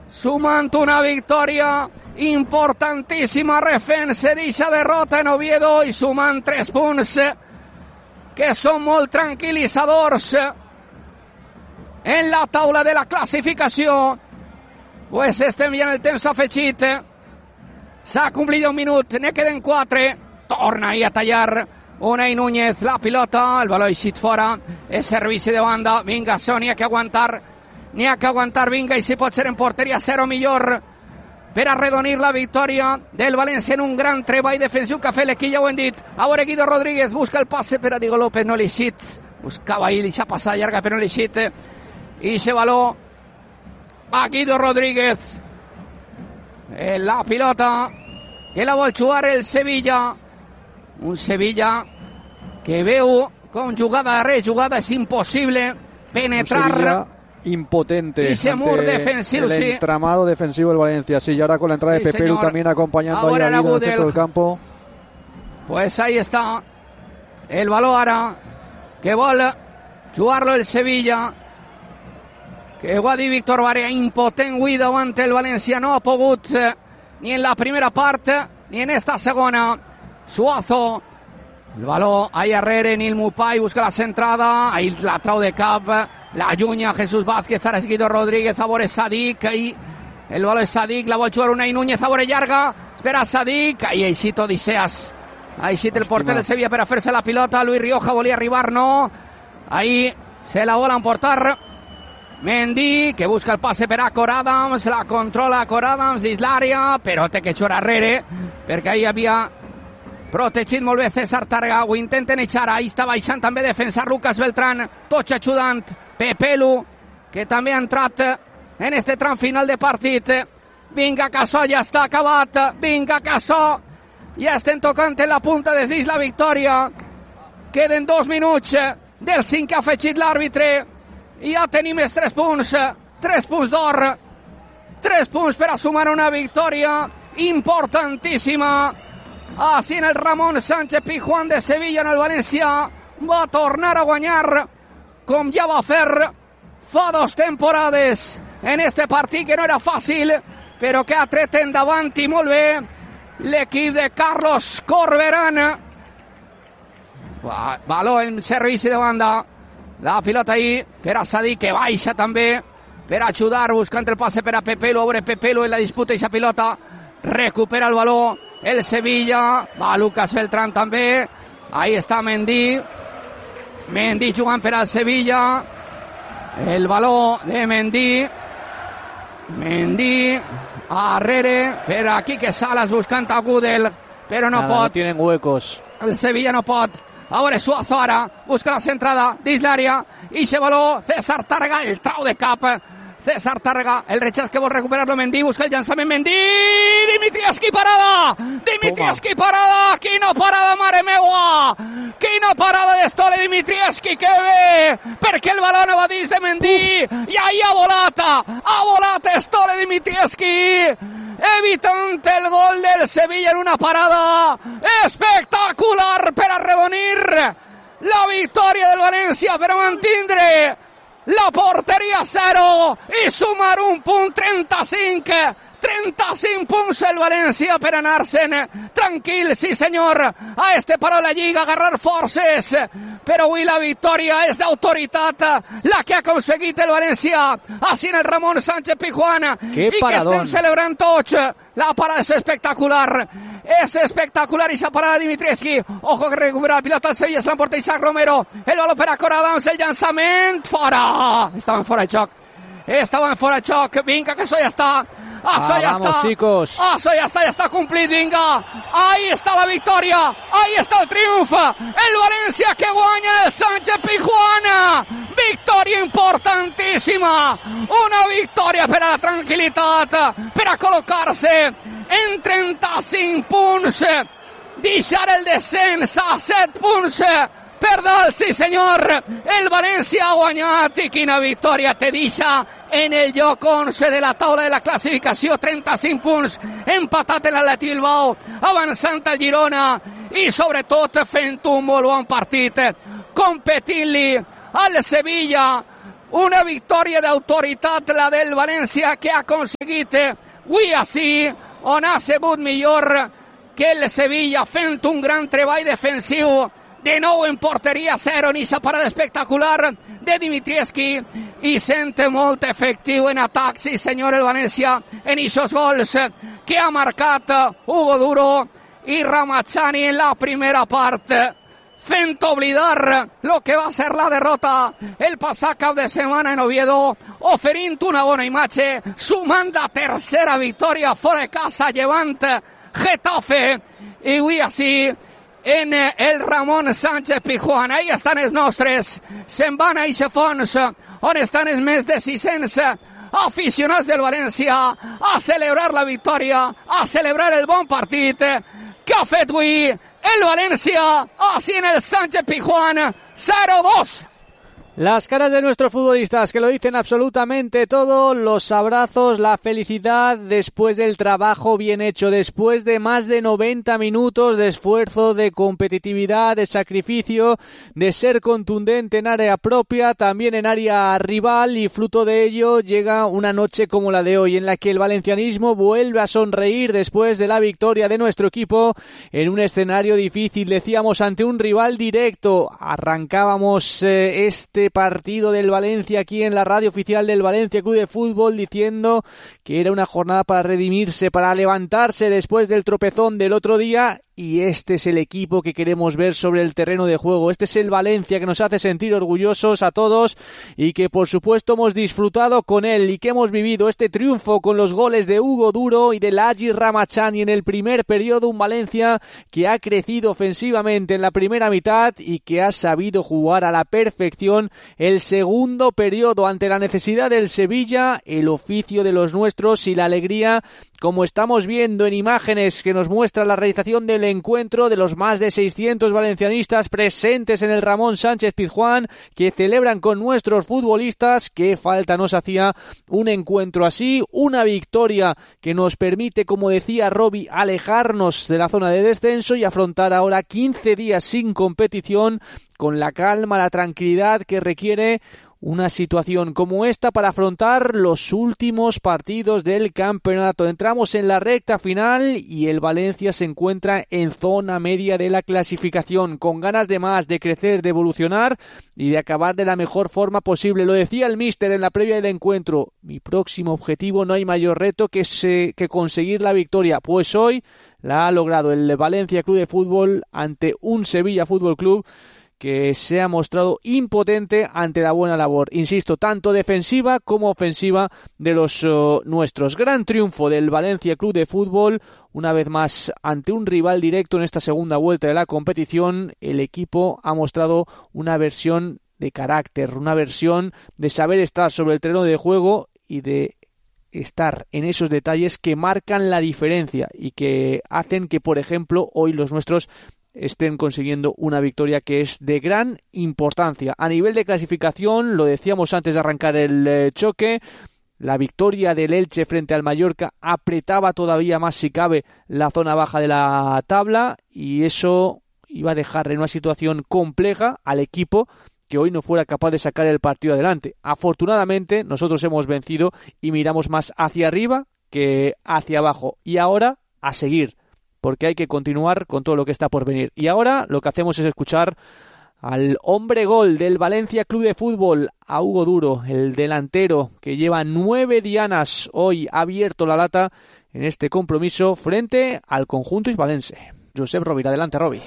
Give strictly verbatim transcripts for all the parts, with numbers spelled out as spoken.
sumant una victòria importantíssima, refent-se d'eixa derrota en Oviedo i sumant tres punts que són molt tranquil·litzadors en la taula de la classificació. Pues estem ja en el temps afegit, s'ha complit un minut, ne queden quatre, torna ahí a tallar Unai Núñez la pilota, el baló eixit fora, és servici de banda, vinga, això n'hi ha que aguantar, n'hi ha que aguantar, vinga, i si pot ser en porteria zero millor per arredonir la victòria del València en un gran treball defensiu que ha fet l'equip, ja ho hem dit. A veure, Guido Rodríguez busca el passe per a Diego López, no l'ha eixit, buscava ahir, deixa passar llarga però no l'ha eixit, i se baló a Guido Rodríguez, la pilota que la vol jugar el Sevilla, un Sevilla que veu con jugada de rejugada és impossible penetrar. Impotente ese mur defensivo, el sí. entramado defensivo del Valencia. Sí, y ahora con la entrada sí, de Pepelu también acompañando ahí a Guido en el centro del campo. Pues ahí está el balón ara que vol jugar-lo el Sevilla, que ho ha dit Víctor Barea, impotent avui davant el València, no ha pogut eh, ni en la primera part ni en esta segona. Suazo, el baló ahí arrere, Nil Mupai busca la centrada, ahí la trau de cap, la llunya Jesús Vázquez, ara és Guido Rodríguez, a veure Sadik, ahí el baló és Sadik, la vol jugar Unai Núñez, a veure llarga, espera Sadik, ahí eixit Odiseas, ahí eixit el porter del Sevilla per a fer-se la pilota, Luis Rioja volia arribar, no, ahí se la vol emportar Mendy, que busca el passe per a Cor Adams, la controla Cor Adams dins l'àrea, però té que jugar arrere, perquè ahí havia protegit molt bé César Tàrrega, ho intenten eixar, ahí està baixant també defensar Lucas Beltrán, tots ajudant Pepelu, que també ha entrat en este tram final de partit. Vinga, que això ja està acabat, vinga, que això ja estem tocant en la punta des dins la victòria, queden dos minuts del cinc que ha afegit l'àrbitre i ja tenim els tres punts, tres punts d'or, tres punts per a sumar una victòria importantíssima. Així en el Ramon Sánchez Pizjuán de Sevilla, en el València va tornar a guanyar com ja va fer fa dos temporades en este partit, que no era fàcil, però que ha tret endavant i molt bé l'equip de Carlos Corberán. Baló en servici de banda, la pilota ahí per a Sadik, que baixa també per a ajudar, buscant el passe per a Pepelu, obre Pepelu en la disputa i esa pilota, recupera el baló el Sevilla, va Lucas Beltrán també, ahí està Mendy, Mendy jugant per al Sevilla, el baló de Mendy, Mendy arrere per a Quique Salas buscant a Gudel, però no Nada, pot, no tienen huecos, el Sevilla no pot. Ahora Suazo ara busca la centrada dins l'àrea i se baló César Tàrrega, el trau de cap César Tàrrega, el rechaç que vol recuperar-lo Mendy, busca el llançament Mendy, Dimitrievski parada, Dimitrievski parada, quina parada, mare meua, quina parada d'Estole Dimitrievski, que bé, perquè el baló no va dins de Mendy i ahí ha volat, ha volat Estole Dimitrievski, evitant el gol del Sevilla en una parada espectacular per arredonir la victòria del València, per a mantindre la porteria zero i sumar un punt, trenta-cinc, trenta-cinc punts el València per anar-se'n tranquil, sí senyor, a este paró la Lliga, agarrar forces, però avui la victòria és d'autoritat, la que ha aconseguit el València, així en el Ramon Sánchez Pizjuán, i que estem celebrant tots. La parada és espectacular, és espectacular esa parada de Dimitrievski, ojo que recupera la pilota al Sevilla, se l'emporta Isaac Romero, el baló per a Cor Adams, el llançament, fora, estaven fora de xoc, estaven fora de xoc, vinga que això ja està, això ah, ja vamos, està, chicos. això ja està, ja està complit, vinga, ahí està la victòria, ahí està el triomf, el València que guanya en el Sánchez Pizjuán, victòria importantíssima, una victòria per a la tranquil·litat, per a col·locar-se en trenta-cinc punts, deixar el descens a set punts per dalt, sí senyor, el València ha guanyat i quina victòria te deixa en el lloc onze de la taula de la classificació, trenta-cinc punts, empatat en l'Atlètic Bilbao, avançant al Girona i sobretot fent un molt bon partit, competint-li al Sevilla, una victòria d'autoritat, la del València, que ha aconseguit avui així, on ha sigut millor que el Sevilla, fent un gran treball defensiu, de nou en porteria zero, en aquesta parada espectacular de Dimitrievski, i sent molt efectiu en atac, sí senyor, el València, en aquests gols que ha marcat Hugo Duro i Ramazzani en la primera part, fent oblidar lo que va ser la derrota el passat cap de setmana en Oviedo, oferint una bona imatge, sumant la tercera victòria fora de casa, llevant Getafe, i avui així en el Ramon Sánchez Pizjuán. Ahí estan els nostres, se'n van a eixe fons on estan els més de sis-cents aficionats del València a celebrar la victòria, a celebrar el bon partit que ha fet avui el Valencia, así en el Sánchez Pizjuán, cero dos. Las caras de nuestros futbolistas que lo dicen absolutamente todo, los abrazos, la felicidad después del trabajo bien hecho, después de más de noventa minutos de esfuerzo, de competitividad, de sacrificio, de ser contundente en área propia, también en área rival, y fruto de ello llega una noche como la de hoy en la que el valencianismo vuelve a sonreír después de la victoria de nuestro equipo en un escenario difícil, decíamos, ante un rival directo. Arrancábamos eh, este partido del Valencia aquí en la radio oficial del Valencia Club de Fútbol diciendo que era una jornada para redimirse, para levantarse después del tropezón del otro día, y este es el equipo que queremos ver sobre el terreno de juego. Este es el Valencia que nos hace sentir orgullosos a todos y que por supuesto hemos disfrutado con él y que hemos vivido este triunfo con los goles de Hugo Duro y de Lagi Ramazzani en el primer periodo. Un Valencia que ha crecido ofensivamente en la primera mitad y que ha sabido jugar a la perfección el segundo periodo ante la necesidad del Sevilla, el oficio de los nuestros y la alegría, como estamos viendo en imágenes que nos muestra la realización del encuentro, de los más de seiscientos valencianistas presentes en el Ramón Sánchez Pizjuán, que celebran con nuestros futbolistas. Qué falta nos hacía un encuentro así, una victoria que nos permite, como decía Robbie, alejarnos de la zona de descenso y afrontar ahora quince días sin competición con la calma, la tranquilidad que requiere una situación como esta para afrontar los últimos partidos del campeonato. Entramos en la recta final y el Valencia se encuentra en zona media de la clasificación, con ganas de más, de crecer, de evolucionar y de acabar de la mejor forma posible. Lo decía el míster en la previa del encuentro: mi próximo objetivo, no hay mayor reto que, se, que conseguir la victoria. Pues hoy la ha logrado el Valencia Club de Fútbol ante un Sevilla Fútbol Club que se ha mostrado impotente ante la buena labor, insisto, tanto defensiva como ofensiva de los uh, nuestros. Gran triunfo del Valencia Club de Fútbol, una vez más ante un rival directo en esta segunda vuelta de la competición. El equipo ha mostrado una versión de carácter, una versión de saber estar sobre el terreno de juego y de estar en esos detalles que marcan la diferencia y que hacen que, por ejemplo, hoy los nuestros estén consiguiendo una victoria que es de gran importancia. A nivel de clasificación, lo decíamos antes de arrancar el eh, choque, la victoria del Elche frente al Mallorca apretaba todavía más, si cabe, la zona baja de la tabla, y eso iba a dejar en una situación compleja al equipo que hoy no fuera capaz de sacar el partido adelante. Afortunadamente, nosotros hemos vencido y miramos más hacia arriba que hacia abajo. Y ahora, a seguir, porque hay que continuar con todo lo que está por venir. Y ahora lo que hacemos es escuchar al hombre gol del Valencia Club de Fútbol, a Hugo Duro, el delantero que lleva nueve dianas hoy, ha abierto la lata en este compromiso frente al conjunto hispalense. Josep Rovira, adelante, Robi.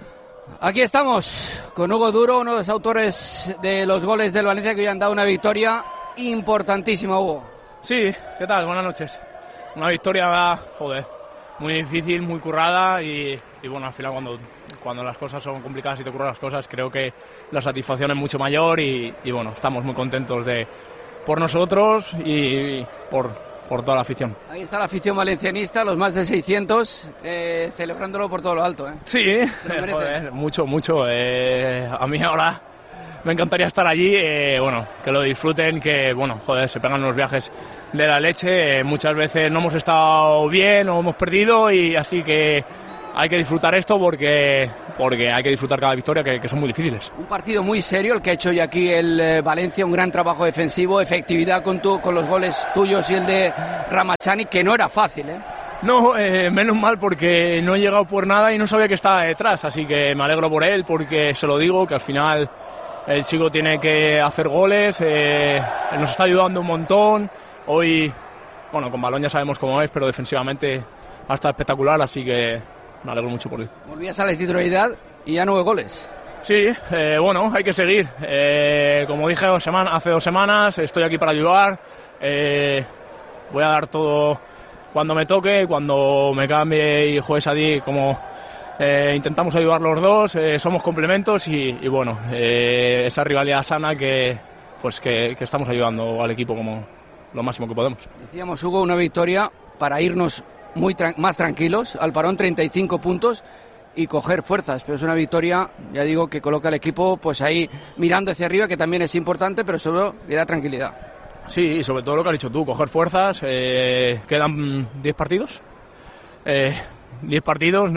Aquí estamos con Hugo Duro, uno de los autores de los goles del Valencia, que hoy han dado una victoria importantísima, Hugo. Sí, ¿qué tal? Buenas noches. Una victoria, joder, muy difícil, muy currada y, y bueno, al final cuando, cuando las cosas son complicadas y te curran las cosas, creo que la satisfacción es mucho mayor y, y bueno, estamos muy contentos de por nosotros y, y por, por toda la afición. Ahí está la afición valencianista, los más de seiscientos, eh, celebrándolo por todo lo alto, ¿eh? Sí, joder, mucho, mucho. Eh, a mí ahora me encantaría estar allí, eh, bueno, que lo disfruten, que bueno, joder, se pegan unos viajes de la leche, eh, muchas veces no hemos estado bien o hemos perdido, y así que hay que disfrutar esto porque, porque hay que disfrutar cada victoria, que, que son muy difíciles. Un partido muy serio el que ha hecho hoy aquí el eh, Valencia, un gran trabajo defensivo, efectividad con, tu, con los goles tuyos y el de Ramazani, que no era fácil, ¿eh? No, eh, menos mal porque no he llegado por nada y no sabía que estaba detrás, así que me alegro por él porque se lo digo, que al final el chico tiene que hacer goles, eh, nos está ayudando un montón, hoy, bueno, con balón ya sabemos cómo es, pero defensivamente ha estado espectacular, así que me alegro mucho por él. Volvías a la titularidad y ya nueve goles. Sí, eh, bueno, hay que seguir. Eh, como dije dos semanas, hace dos semanas, estoy aquí para ayudar. Eh, voy a dar todo cuando me toque, cuando me cambie y juegue Sadí, como eh, intentamos ayudar los dos, eh, somos complementos y, y bueno, eh, esa rivalidad sana que, pues que, que estamos ayudando al equipo como lo máximo que podemos. Decíamos, Hugo, una victoria para irnos muy tra- más tranquilos, al parón treinta y cinco puntos y coger fuerzas, pero es una victoria, ya digo, que coloca al equipo pues ahí mirando hacia arriba, que también es importante, pero solo le da tranquilidad. Sí, y sobre todo lo que has dicho tú, coger fuerzas, eh, quedan diez partidos, eh, diez partidos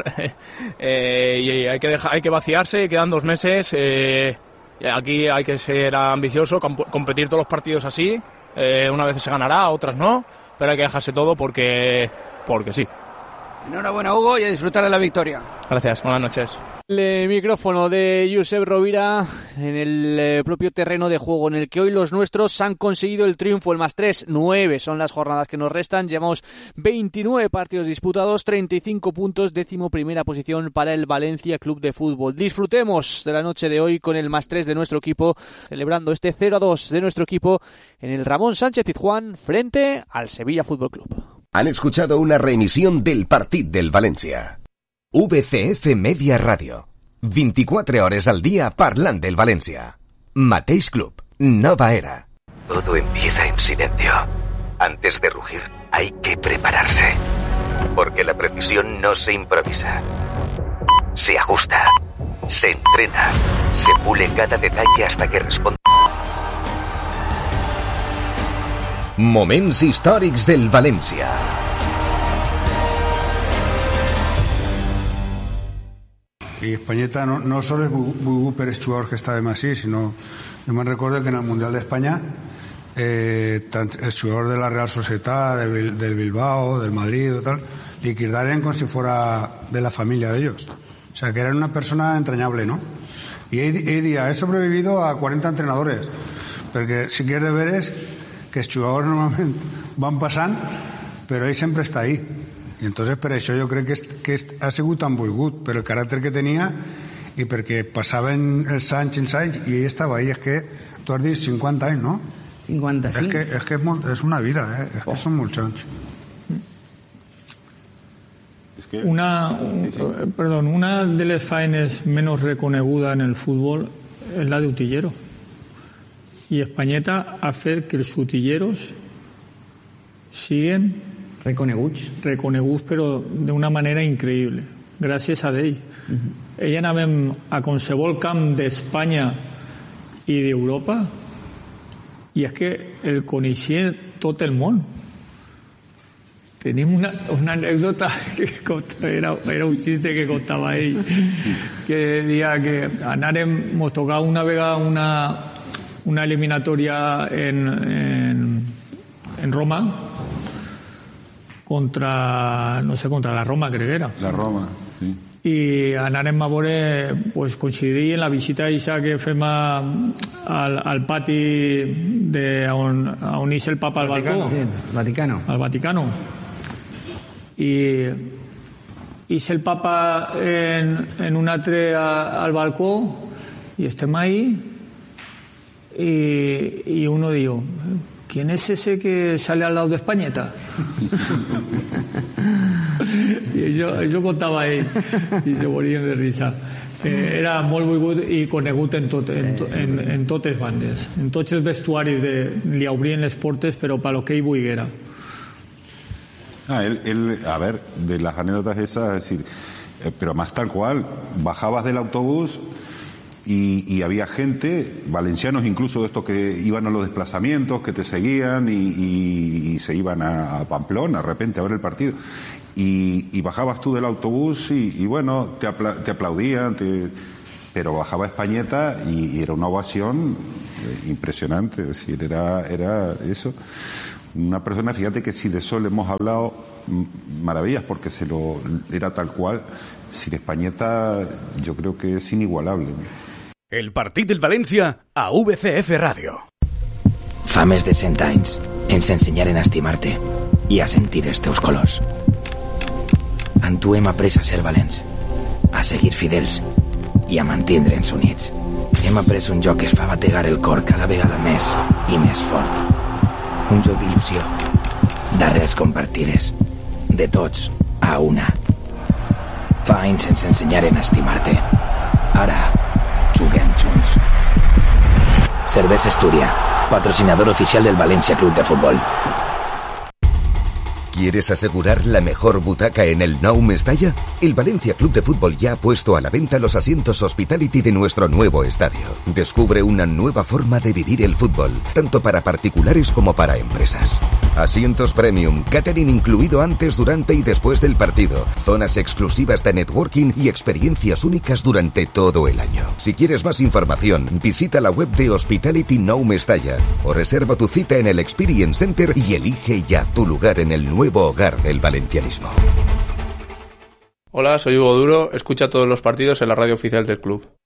eh, y hay que, dejar, hay que vaciarse, quedan dos meses, eh, aquí hay que ser ambicioso, comp- competir todos los partidos así, eh, una vez se ganará, otras no, pero hay que dejarse todo porque... porque sí. Enhorabuena, Hugo, y a disfrutar de la victoria. Gracias, buenas noches. El micrófono de Josep Rovira en el eh, propio terreno de juego en el que hoy los nuestros han conseguido el triunfo, el más tres, nueve son las jornadas que nos restan, llevamos veintinueve partidos disputados, treinta y cinco puntos, décimo primera posición para el Valencia Club de Fútbol. Disfrutemos de la noche de hoy con el más tres de nuestro equipo, celebrando este cero a dos de nuestro equipo en el Ramón Sánchez Pizjuán frente al Sevilla Fútbol Club. Han escuchado una reemisión del Partit del València. V C F Media Radio. veinticuatro hores al día parlant del València. Mateix Club, nova era. Todo empieza en silencio. Antes de rugir, hay que prepararse. Porque la precisión no se improvisa. Se ajusta. Se entrena. Se pule cada detalle hasta que responde. Moments històrics del València. Y Españeta no, no solo es Bubu Pérez jugador que estaba más así, sino yo me recuerdo que en el Mundial de España eh, el jugador de la Real Sociedad, del, del Bilbao, del Madrid y tal, liquidarían como si fuera de la familia de ellos. O sea, que eran una persona entrañable, ¿no? Y hoy día he sobrevivido a cuarenta entrenadores, porque si quieres ver es que els jugadors normalment van passant, però ell sempre està ahí. I entonces per això jo crec que, és, que és, ha sigut tan volgut, per el caràcter que tenia i perquè passaven els anys i els anys i ell estava ahí. És que tu has dit cinquanta anys, no? cinquanta-cinc. És que és, que és, molt, és una vida, eh? És que oh. són molts anys. Una, un, sí, sí. Perdón, una de las faenes menos reconeguda en el fútbol es la de utillero. Y Españeta ha fet que els utilleros siguen reconeguts, reconeguts però d'una manera increïble, gràcies a ell. Uh-huh. Ell anàvem a qualsevol camp d'Espanya i d'Europa i és que el coneixia tot el món. Tenim una, una anècdota que era, era un xiste que contava ell, que deia que anàrem, mos tocava una vegada una, una eliminatòria en, en, en Roma contra, no sé, contra la Roma, crec que era. La Roma, sí. I anàrem a veure, pues, coincidir en la visita aquesta que fem a, al, al pati de on, on és el papa al balcó. Sí, Vaticano. Al Vaticano. I és el papa en, en un altre a, al balcó i estem ahí y, y uno dijo, ¿quién es ese que sale al lado de Españeta? Y yo, yo contaba ahí y se morían de risa. Eh, era molt volgut i conegut en, tot, en, en, en totes bandes, en tots els vestuaris de, li obrien les portes però per lo que ell volguera. Ah, él, él, a ver, de las anécdotas esas, es decir, eh, pero más tal cual, bajabas del autobús Y, y había gente, valencianos incluso de estos que iban a los desplazamientos, que te seguían y, y, y se iban a, a Pamplona de repente a ver el partido. Y, y bajabas tú del autobús y, y bueno, te, apla, te aplaudían, te, pero bajaba Españeta y, y era una ovación impresionante, es decir, era, era eso. Una persona, fíjate que si de Sol hemos hablado maravillas porque se lo era tal cual, sin Españeta yo creo que es inigualable. El partit del València a U V C F Ràdio. Fa més de cent anys ens ensenyaren a estimar-te i a sentir els teus colors. En tu hem après a ser valents, a seguir fidels i a mantindre'ns units. Hem après un joc que es fa bategar el cor cada vegada més i més fort. Un joc d'il·lusió, d'arrels compartides, de tots a una. Fa anys ens ensenyaren a estimar-te. Ara juguem junts. Cervesa Astúria, patrocinador oficial del Valencia Club de Fútbol. ¿Quieres asegurar la mejor butaca en el Nou Mestalla? El Valencia Club de Fútbol ya ha puesto a la venta los asientos Hospitality de nuestro nuevo estadio. Descubre una nueva forma de vivir el fútbol, tanto para particulares como para empresas. Asientos premium, catering incluido antes, durante y después del partido, zonas exclusivas de networking y experiencias únicas durante todo el año. Si quieres más información, visita la web de Hospitality Nou Mestalla o reserva tu cita en el Experience Center y elige ya tu lugar en el nuevo hogar del valencianismo. Hola, soy Hugo Duro, escucha todos los partidos en la radio oficial del club.